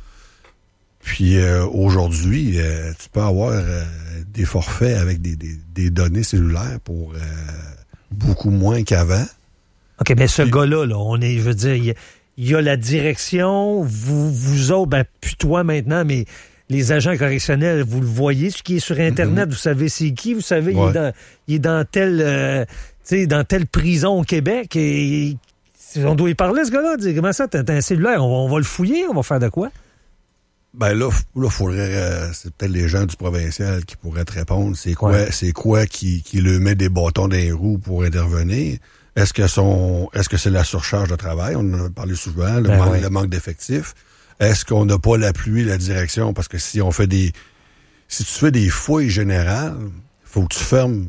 Puis euh, aujourd'hui, euh, tu peux avoir euh, des forfaits avec des, des, des données cellulaires pour euh, beaucoup moins qu'avant. OK, mais ce Puis, gars-là, là, on est, je veux dire... Il, Il y a la direction, vous, vous autres, ben, plus toi maintenant, mais les agents correctionnels, vous le voyez, ce qui est sur Internet, mm-hmm. vous savez c'est qui, vous savez, ouais. il, est dans, il est dans telle, euh, tu sais, dans telle prison au Québec, et, et on doit y parler, ce gars-là, dire, comment ça, t'as, t'as un cellulaire, on va, on va le fouiller, on va faire de quoi? Ben là, là, faudrait, euh, c'est peut-être les gens du provincial qui pourraient te répondre, c'est quoi, ouais. c'est quoi qui, qui le met des bâtons dans les roues pour intervenir? Est-ce que son, est-ce que c'est la surcharge de travail? On en a parlé souvent, le, ben manque, oui. le manque d'effectifs. Est-ce qu'on n'a pas l'appui, la direction? Parce que si on fait des, si tu fais des fouilles générales, faut que tu fermes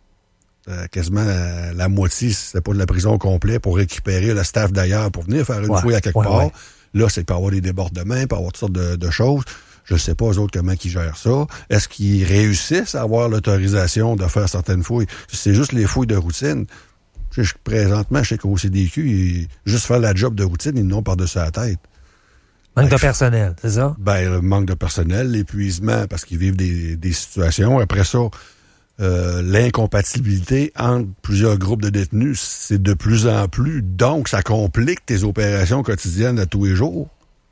euh, quasiment la, la moitié, si c'est pas de la prison complète, pour récupérer le staff d'ailleurs, pour venir faire une ouais. fouille à quelque ouais, part. Ouais. Là, c'est pour avoir des débordements, pour avoir toutes sortes de, de choses. Je sais pas eux autres comment ils gèrent ça. Est-ce qu'ils réussissent à avoir l'autorisation de faire certaines fouilles? C'est juste les fouilles de routine. Je, présentement, je sais qu'au C D Q, ils, juste faire la job de routine, ils n'ont par-dessus la tête. Manque ben, de personnel, c'est ça? Ben, le manque de personnel, l'épuisement, parce qu'ils vivent des, des situations. Après ça, euh, l'incompatibilité entre plusieurs groupes de détenus, c'est de plus en plus. Donc, ça complique tes opérations quotidiennes à tous les jours.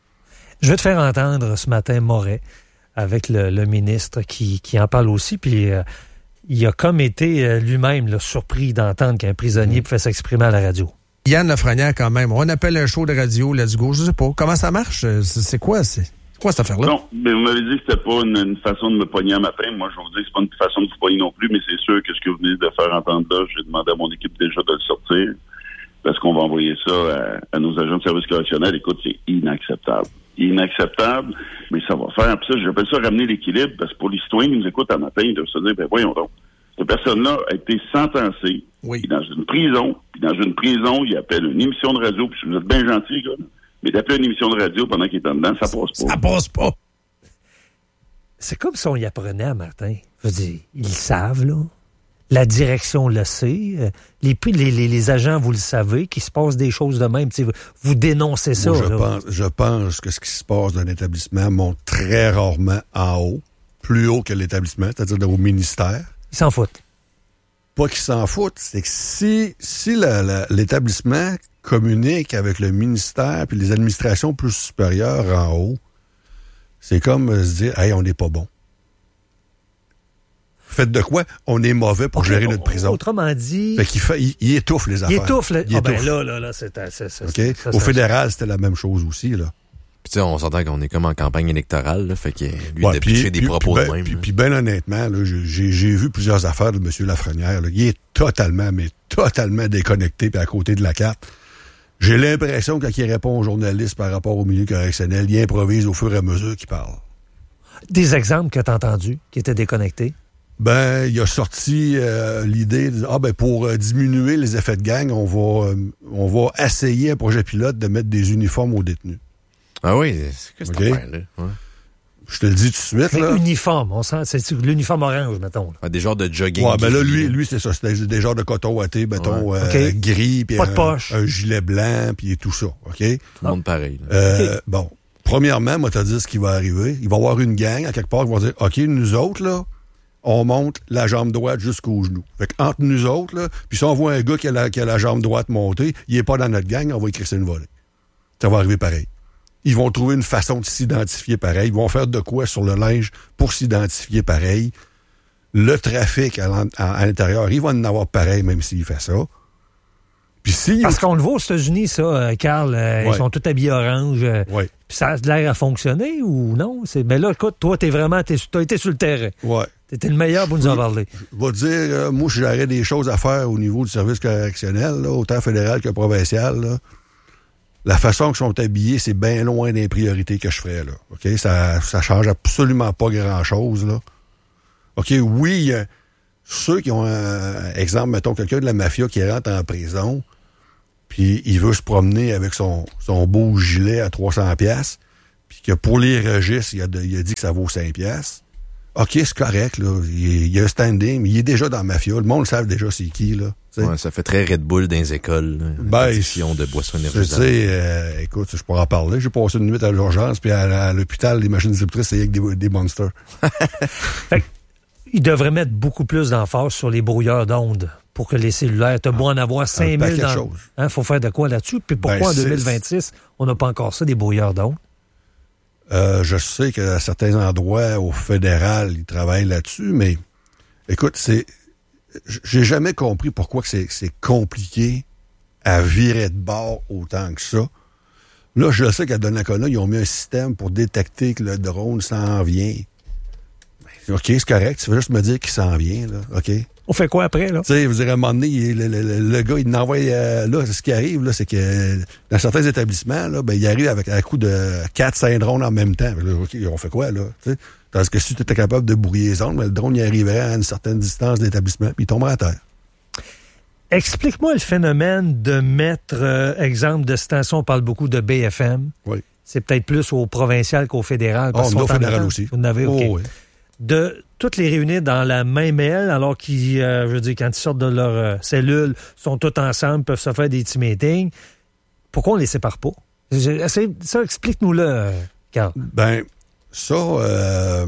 Je vais te faire entendre ce matin Moret, avec le, le ministre qui, qui en parle aussi, puis... Euh, il a comme été euh, lui-même là, surpris d'entendre qu'un prisonnier mmh. pouvait s'exprimer à la radio. Yann Lafrenière, quand même, on appelle un show de radio, let's go, je sais pas. Comment ça marche? C'est, c'est quoi, c'est, c'est quoi cette affaire-là? Non, mais vous m'avez dit que c'était pas une, une façon de me pogner un matin. Moi, je vais vous dire que c'est pas une façon de vous pogner non plus, mais c'est sûr que ce que vous venez de faire entendre là, j'ai demandé à mon équipe déjà de le sortir, parce qu'on va envoyer ça à, à nos agents de service correctionnel. Écoute, c'est inacceptable. Inacceptable, mais ça va faire. Puis ça, j'appelle ça ramener l'équilibre, parce que pour les citoyens qui nous écoutent un matin, ils doivent se dire, ben voyons donc, cette personne-là a été sentencée oui. dans une prison, puis dans une prison, il appelle une émission de radio, puis vous êtes bien gentil, gars, mais d'appeler une émission de radio pendant qu'il est en dedans, ça passe pas. Ça passe pas. C'est comme si on y apprenait à Martin. Je veux dire, ils le savent, là. La direction le sait. Les, les, les, les agents, vous le savez, qu'il se passe des choses de même. T'sais, vous dénoncez ça. Moi, je, là. pense, je pense que ce qui se passe dans un établissement monte très rarement en haut, plus haut que l'établissement, c'est-à-dire au ministère. Ils s'en foutent. Pas qu'ils s'en foutent, c'est que si, si la, la, l'établissement communique avec le ministère puis les administrations plus supérieures en haut, c'est comme se dire « Hey, on n'est pas bon ». Faites de quoi? On est mauvais pour okay, gérer notre prison. Autrement dit... Fait qu'il fait, il, il étouffe les affaires. Il étouffe. Les... Il ah étouffe. Ben là, là, là, c'est... c'est, c'est okay? ça, Au ça, fédéral, c'était la même chose aussi, là. Puis tu sais, on s'entend qu'on est comme en campagne électorale, là, fait que lui, ouais, de pitcher des puis, propos puis, de même. Puis, puis bien honnêtement, là, j'ai, j'ai vu plusieurs affaires de M. Lafrenière. Là. Il est totalement, mais totalement déconnecté puis à côté de la carte. J'ai l'impression que quand il répond aux journalistes par rapport au milieu correctionnel, il improvise au fur et à mesure qu'il parle. Des exemples que tu as entendus qui étaient déconnectés? Ben, il a sorti euh, l'idée de ah ben pour euh, diminuer les effets de gang, on va euh, on va essayer un projet pilote de mettre des uniformes aux détenus. Ah oui, c'est que cette okay. affaire-là. Ouais. Je te le dis tout de suite. Mais là. Uniforme, on sent, c'est l'uniforme orange, mettons. Ah, des genres de jogging. Ouais, ben là, lui, lui c'est ça. C'est des, des genres de coton ouaté, mettons, ouais. euh, okay. gris, puis pas de un, poche. un gilet blanc, puis tout ça. OK? Tout le monde pareil. Euh, okay. Bon. Premièrement, moi, t'as dit ce qui va arriver. Il va y avoir une gang, à quelque part, qui va dire OK, nous autres, là, on monte la jambe droite jusqu'au genou. Fait qu'entre nous autres, là, puis si on voit un gars qui a, la, qui a la jambe droite montée, il est pas dans notre gang, on va écrire c'est une volée. ça va arriver pareil. Ils vont trouver une façon de s'identifier pareil. Ils vont faire de quoi sur le linge pour s'identifier pareil. Le trafic à, l'en- à, à l'intérieur, il va en avoir pareil, même s'il fait ça. Puis si Parce qu'on le voit aux États-Unis, ça, euh, Carl, euh, Ouais. ils sont tous habillés orange. euh, Ouais. Puis ça a l'air à fonctionner ou non? C'est, ben là, écoute, toi, t'es vraiment, t'es, t'as été sur le terrain. Ouais. T'étais le meilleur pour nous en parler. Je vais te dire, euh, moi, si j'aurais des choses à faire au niveau du service correctionnel, là, autant fédéral que provincial, là, la façon qu'ils sont habillés, c'est bien loin des priorités que je ferais, là. OK? Ça, ça change absolument pas grand-chose, là. OK, oui, euh, ceux qui ont un exemple, mettons, quelqu'un de la mafia qui rentre en prison, puis il veut se promener avec son, son beau gilet à trois cents piastres, puis que pour les registres, il a, de- il a dit que ça vaut cinq piastres. OK, c'est correct, là. Il, il y a un standing, mais il est déjà dans la mafia. Le monde le savent déjà c'est qui, là. T'sais. Ouais, ça fait très Red Bull dans les écoles. Là. Ben, Addiction de boissons Tu énergisantes. sais, euh, écoute, je pourrais en parler. J'ai passé une nuit à l'urgence, puis à, à l'hôpital, les machines distributrices, c'est avec des, des monsters. Fait que, ils devraient mettre beaucoup plus d'emphase sur les brouilleurs d'ondes pour que les cellulaires, t'as beau en avoir cinq mille. paquet de Dans... choses. Hein, faut faire de quoi là-dessus? Puis pourquoi Ben, en c'est- deux mille vingt-six, on n'a pas encore ça, des brouilleurs d'ondes? Euh, je sais qu'à certains endroits, au fédéral, ils travaillent là-dessus, mais écoute, c'est. J'ai jamais compris pourquoi que c'est, c'est compliqué à virer de bord autant que ça. Là, je sais qu'à Donnacona, ils ont mis un système pour détecter que le drone s'en vient. OK, c'est correct. Tu veux juste me dire qu'il s'en vient, là. OK? On fait quoi après, là? Tu sais, vous direz, à un moment donné, il- le, le- le- le gars, il n'envoie... Euh, là, ce qui arrive, là, c'est que dans certains établissements, là, ben, il arrive avec un coup de quatre cinq drones en même temps. Là, OK, on fait quoi, là? Tu sais, tandis que si tu étais capable de brouiller les ondes, ben, le drone, il arriverait à une certaine distance de l'établissement, puis il tomberait à terre. Explique-moi le phénomène de mettre, euh, exemple de station, on parle beaucoup de B F M. Oui. C'est peut-être plus au provincial qu'au fédéral. Ah, qu'ils on a au sont en fédéral attente. aussi. Vous en avez, OK. Oh, oui. De toutes les réunir dans la même aile, alors qu'ils, euh, je veux dire, quand ils sortent de leur euh, cellule, sont tous ensemble, peuvent se faire des petits meetings. Pourquoi on les sépare pas? J'ai- essaye- Ça, explique-nous-le, euh, Carl. Ben, ça, euh,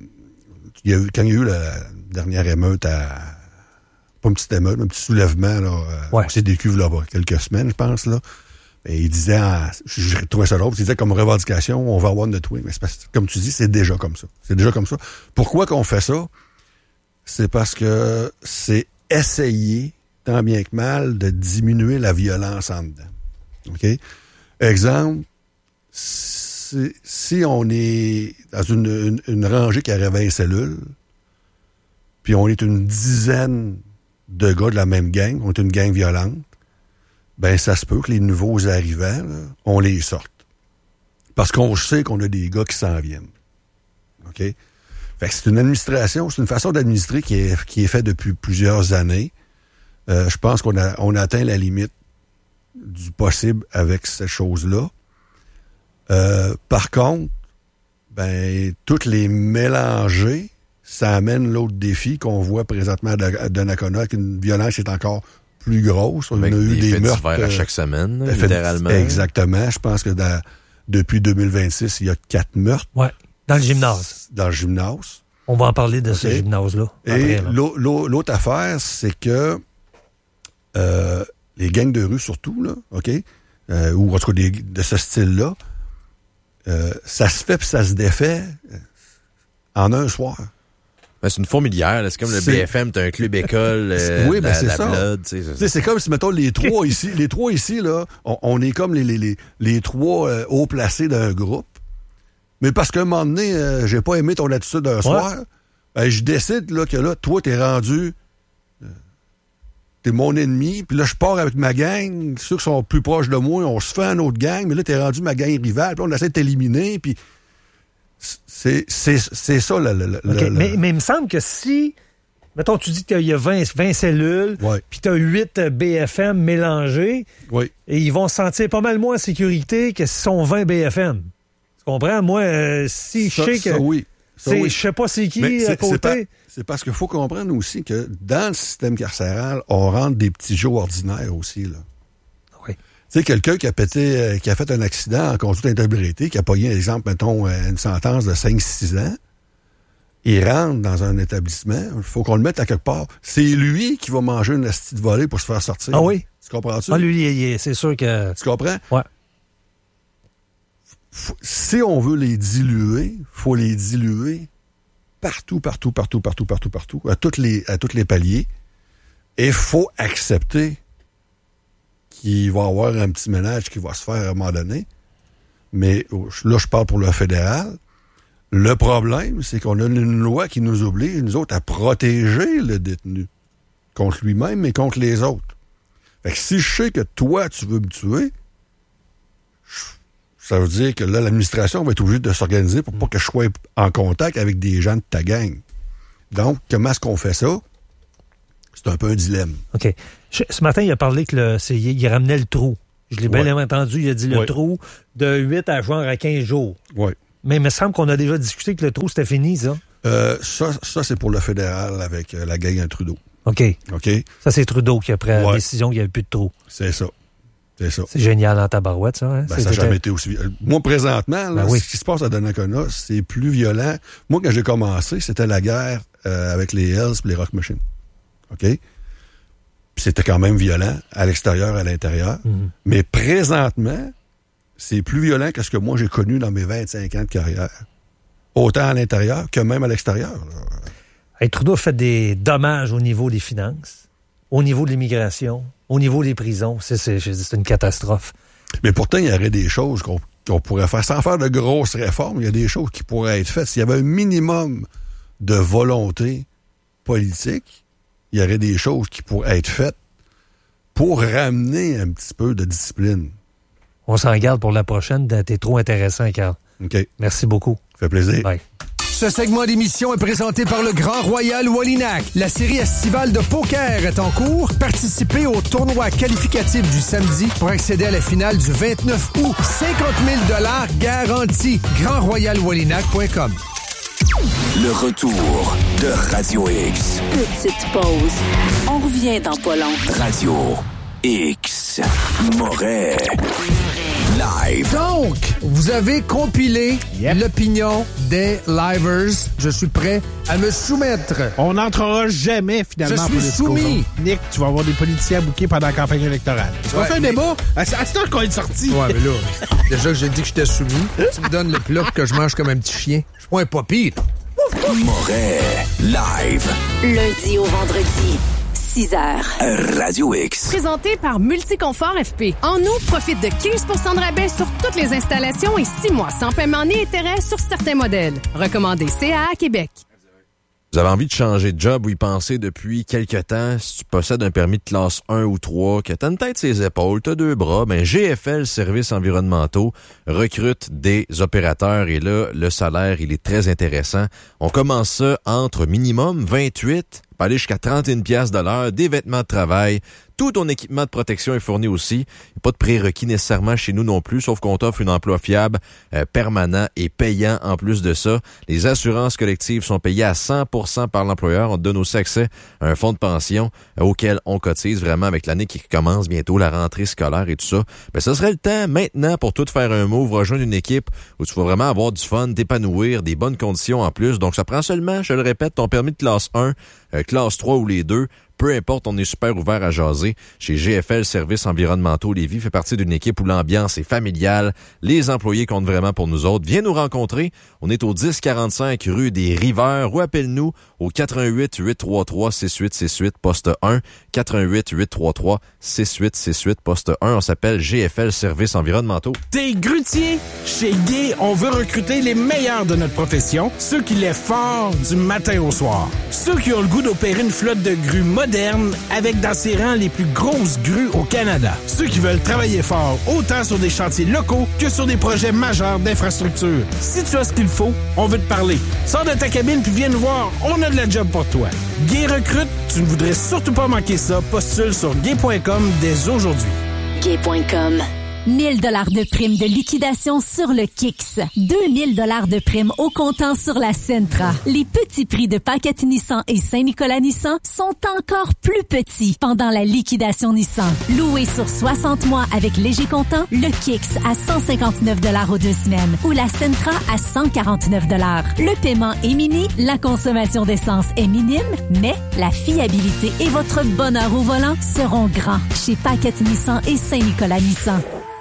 il y a eu, quand il y a eu la dernière émeute à... Pas une petite émeute, mais un petit soulèvement, là, euh, au C D Q, là, quelques semaines, je pense, là. Et il disait, en, je trouvais ça drôle, il disait comme revendication, on va avoir notre twin. Mais c'est parce, comme tu dis, c'est déjà comme ça. C'est déjà comme ça. Pourquoi qu'on fait ça? C'est parce que c'est essayer, tant bien que mal, de diminuer la violence en dedans. OK? Exemple, si, si on est dans une, une, une rangée qui aurait vingt cellules, puis on est une dizaine de gars de la même gang, on est une gang violente, ben ça se peut que les nouveaux arrivants, là, on les sorte. Parce qu'on sait qu'on a des gars qui s'en viennent. OK? Fait que c'est une administration, c'est une façon d'administrer qui est, qui est faite depuis plusieurs années. Euh, je pense qu'on a, on a atteint la limite du possible avec cette chose-là. Euh, par contre, ben, toutes les mélanger, ça amène l'autre défi qu'on voit présentement à Donnacona, avec une violence qui est encore plus grosse. On Avec a eu des des faits meurtres. divers à chaque semaine, là, euh, faits- littéralement. Exactement. Je pense que dans, depuis deux mille vingt-six, il y a quatre meurtres. Ouais. Dans le gymnase. Dans le gymnase. On va en parler de ce OK. gymnase-là. Et après, là. l'au- l'au- l'autre affaire, c'est que euh, les gangs de rue, surtout, là, OK? Euh, ou en tout cas des- de ce style-là, euh, ça se fait puis ça se défait euh, en un soir. Ben, c'est une fourmilière, là. C'est comme le C'est- B F M, t'as un club école, euh, oui, ben la, c'est la ça. blood, tu sais, Tu c'est sais, ça. c'est comme si, mettons, les trois ici, les trois ici, là, on, on est comme les, les, les, les trois euh, hauts placés d'un groupe. Mais parce qu'à un moment donné, euh, j'ai pas aimé ton attitude d'un soir, ben, je décide là, que là, toi, t'es rendu. euh, T'es mon ennemi, puis là, je pars avec ma gang. Ceux qui sont plus proches de moi, on se fait un autre gang, mais là, t'es rendu ma gang rivale, puis là, on essaie de t'éliminer, puis c'est, c'est, c'est ça, le, le, le- OK. le- Mais, mais il me semble que si, mettons, tu dis qu'il y a vingt, vingt cellules, puis tu as huit B F M mélangés, oui. et ils vont se sentir pas mal moins en sécurité que s'ils sont vingt B F M. Tu comprends? Moi, euh, si je Ça- sais que... ça, oui. Ça, c'est- oui. je sais pas c'est qui Mais c'est- à côté. C'est, pas- c'est parce qu'il faut comprendre aussi que dans le système carcéral, on rentre des petits jeux ordinaires aussi, là. Oui. Tu sais, quelqu'un qui a pété, euh, qui a fait un accident en conduite d'intégrité, qui a pogné, exemple, mettons, euh, une sentence de cinq six ans, il rentre dans un établissement, il faut qu'on le mette à quelque part. C'est lui qui va manger une astuce de volée pour se faire sortir. Ah oui? Tu comprends-tu? Ah, lui, il est- c'est sûr que... Tu comprends? Ouais. faut, si on veut les diluer, faut les diluer partout, partout, partout, partout, partout, partout, à tous les, à tous les paliers. Et il faut accepter qu'il va y avoir un petit ménage qui va se faire à un moment donné. Mais là, je parle pour le fédéral. Le problème, c'est qu'on a une loi qui nous oblige, nous autres, à protéger le détenu contre lui-même et contre les autres. Fait que si je sais que toi, tu veux me tuer, ça veut dire que là, l'administration va être obligée de s'organiser pour pas que je sois en contact avec des gens de ta gang. Donc, comment est-ce qu'on fait ça? C'est un peu un dilemme. OK. Je, ce matin, il a parlé que le, c'est, il ramenait le trou. Je l'ai bien ouais. entendu. Il a dit le ouais. trou de huit à genre à quinze jours. Oui. Mais il me semble qu'on a déjà discuté que le trou, c'était fini, ça. Euh, ça, ça, c'est pour le fédéral avec euh, la gang à Trudeau. OK. OK. Ça, c'est Trudeau qui a pris la ouais. décision qu'il n'y avait plus de trou. C'est ça. C'est ça. C'est génial en tabarouette, ça. Hein? Ben, ça n'a jamais été aussi... Moi, présentement, là, ben oui. ce qui se passe à Donnacona, c'est plus violent. Moi, quand j'ai commencé, c'était la guerre euh, avec les Hells et les Rock Machines. OK? Puis c'était quand même violent à l'extérieur et à l'intérieur. Mm-hmm. Mais présentement, c'est plus violent que ce que moi, j'ai connu dans mes vingt-cinq ans de carrière. Autant à l'intérieur que même à l'extérieur. Hey, Trudeau a fait des dommages au niveau des finances, au niveau de l'immigration, au niveau des prisons. C'est, c'est, c'est une catastrophe. Mais pourtant, il y aurait des choses qu'on, qu'on pourrait faire. Sans faire de grosses réformes, il y a des choses qui pourraient être faites. S'il y avait un minimum de volonté politique, il y aurait des choses qui pourraient être faites pour ramener un petit peu de discipline. On s'en garde pour la prochaine. T'es trop intéressant, Carl. OK. Merci beaucoup. Ça fait plaisir. Bye. Ce segment d'émission est présenté par le Grand Royal Wallinac. La série estivale de poker est en cours. Participez au tournoi qualificatif du samedi pour accéder à la finale du vingt-neuf août. cinquante mille dollars garantis. grand royal wallinac point com. Le retour de Radio X. Petite pause. On revient dans pas long. Radio X. Moret. Live. Donc, vous avez compilé yep. l'opinion des livers. Je suis prêt à me soumettre. On n'entrera jamais, finalement. Je suis soumis. Nick, tu vas avoir des politiciens à bouquer pendant la campagne électorale. Tu vas ouais, faire un mais... débat. À ce temps qu'on est sorti. Ouais, mais là, déjà que j'ai dit que j'étais soumis, tu me donnes le plat que je mange comme un petit chien. Je suis pas un papy. Moret. Live. Lundi au vendredi. six heures. Radio X. Présenté par Multiconfort F P. En août, profite de quinze pour cent de rabais sur toutes les installations et six mois sans paiement ni intérêt sur certains modèles. Recommandé C A A Québec. Vous avez envie de changer de job ou y penser depuis quelque temps, si tu possèdes un permis de classe un ou trois, que t'as une tête ses épaules, t'as deux bras, ben G F L Services environnementaux recrute des opérateurs et là, le salaire, il est très intéressant. On commence ça entre minimum vingt-huit, peut aller jusqu'à trente et une piastres de l'heure, des vêtements de travail. Tout ton équipement de protection est fourni aussi. Il n'y a pas de prérequis nécessairement chez nous non plus, sauf qu'on t'offre un emploi fiable, euh, permanent et payant en plus de ça. Les assurances collectives sont payées à cent pour cent par l'employeur. On te donne aussi accès à un fonds de pension euh, auquel on cotise vraiment avec l'année qui commence bientôt, la rentrée scolaire et tout ça. Ben, ce serait le temps maintenant pour tout faire un move, rejoindre une équipe où tu vas vraiment avoir du fun, t'épanouir, des bonnes conditions en plus. Donc, ça prend seulement, je le répète, ton permis de classe un, euh, classe trois ou les deux. Peu importe, on est super ouvert à jaser. Chez G F L Services environnementaux Lévis fait partie d'une équipe où l'ambiance est familiale. Les employés comptent vraiment pour nous autres. Viens nous rencontrer. On est au dix quarante-cinq rue des Riveurs ou appelle-nous au quatre un huit, huit trois trois, six huit six huit poste un. quatre un huit, huit trois trois, six huit six huit poste un. On s'appelle G F L Services environnementaux. T'es grutier? Chez Guy, on veut recruter les meilleurs de notre profession, ceux qui lèvent fort du matin au soir. Ceux qui ont le goût d'opérer une flotte de grues modernes avec dans ses rangs les plus grosses grues au Canada. Ceux qui veulent travailler fort autant sur des chantiers locaux que sur des projets majeurs d'infrastructure. Si tu as ce qu'il faut, on veut te parler. Sors de ta cabine puis viens nous voir, on a de la job pour toi. Gay recrute, tu ne voudrais surtout pas manquer ça. Postule sur gay point com dès aujourd'hui. gay point com. mille dollars de prime de liquidation sur le Kicks. deux mille dollars de prime au comptant sur la Sentra. Les petits prix de Paquette Nissan et Saint-Nicolas Nissan sont encore plus petits pendant la liquidation Nissan. Loué sur soixante mois avec léger comptant, le Kicks à cent cinquante-neuf dollars aux deux semaines ou la Sentra à cent quarante-neuf dollars. Le paiement est mini, la consommation d'essence est minime, mais la fiabilité et votre bonheur au volant seront grands chez Paquette Nissan et Saint-Nicolas Nissan.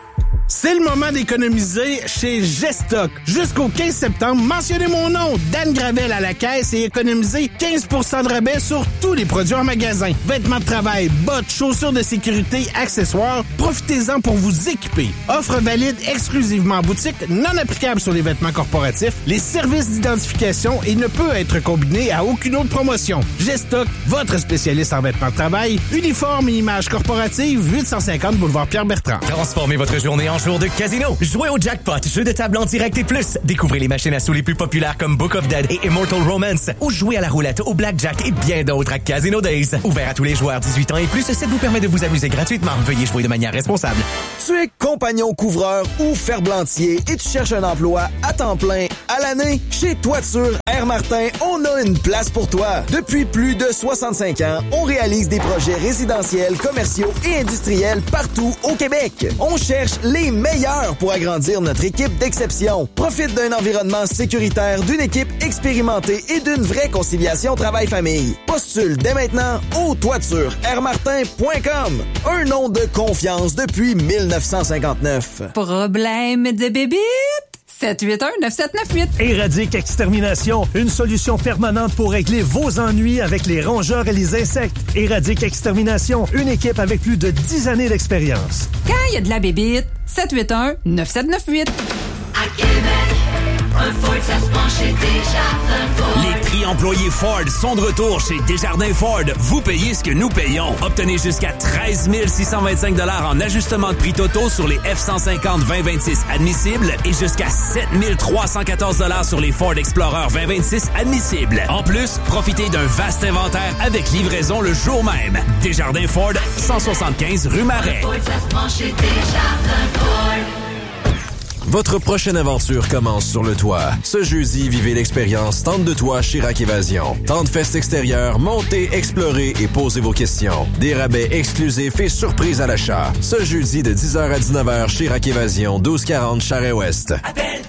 C'est le moment d'économiser chez Gestock. Jusqu'au quinze septembre, mentionnez mon nom, Dan Gravel à la caisse et économisez quinze pour cent de rabais sur tous les produits en magasin. Vêtements de travail, bottes, chaussures de sécurité, accessoires, profitez-en pour vous équiper. Offre valide exclusivement en boutique, non applicable sur les vêtements corporatifs, les services d'identification et ne peut être combiné à aucune autre promotion. Gestock, votre spécialiste en vêtements de travail, uniforme et images corporatives, huit cent cinquante boulevard Pierre-Bertrand. Transformez votre journée en jour de casino. Jouez au jackpot, jeu de table en direct et plus. Découvrez les machines à sous les plus populaires comme Book of Dead et Immortal Romance. Ou jouez à la roulette, au blackjack et bien d'autres à Casino Days. Ouvert à tous les joueurs dix-huit ans et plus, ça vous permet de vous amuser gratuitement. Veuillez jouer de manière responsable. Tu es compagnon couvreur ou ferblantier et tu cherches un emploi à temps plein à l'année? Chez Toiture Air Martin, on a une place pour toi. Depuis plus de soixante-cinq ans, on réalise des projets résidentiels, commerciaux et industriels partout au Québec. On cherche les meilleurs pour agrandir notre équipe d'exception. Profite d'un environnement sécuritaire, d'une équipe expérimentée et d'une vraie conciliation travail-famille. Postule dès maintenant au toiture air martin point com. Un nom de confiance depuis mille neuf cent cinquante-neuf. Problème de bébite? sept huit un neuf sept neuf huit. Éradique Extermination, une solution permanente pour régler vos ennuis avec les rongeurs et les insectes. Éradique Extermination, une équipe avec plus de dix années d'expérience. Quand il y a de la bébite, sept huit un neuf sept neuf huit. À Québec, un Ford, ça se prend chez Desjardins Ford. Les prix employés Ford sont de retour chez Desjardins Ford. Vous payez ce que nous payons. Obtenez jusqu'à treize mille six cent vingt-cinq dollars en ajustement de prix totaux sur les F cent cinquante vingt vingt-six admissibles et jusqu'à sept mille trois cent quatorze dollars sur les Ford Explorer vingt vingt-six admissibles. En plus, profitez d'un vaste inventaire avec livraison le jour même. Desjardins Ford, cent soixante-quinze rue Marais. Ford, ça se prend chez Desjardins Ford. Votre prochaine aventure commence sur le toit. Ce jeudi, vivez l'expérience Tente de toit chez Rack Évasion. Tente fest extérieure, montez, explorez et posez vos questions. Des rabais exclusifs et surprises à l'achat. Ce jeudi de dix heures à dix-neuf heures chez Rack Évasion, douze quarante Charest-Ouest. Appelle